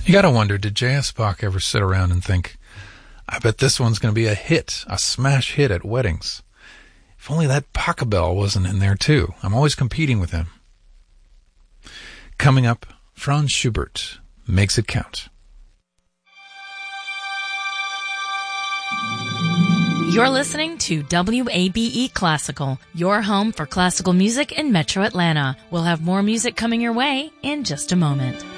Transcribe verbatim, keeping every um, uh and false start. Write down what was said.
You gotta wonder, did J S. Bach ever sit around and think, I bet this one's going to be a hit, a smash hit at weddings. If only that Pachelbel wasn't in there too. I'm always competing with him. Coming up, Franz Schubert, Makes It Count. You're listening to W A B E Classical, your home for classical music in Metro Atlanta. We'll have more music coming your way in just a moment.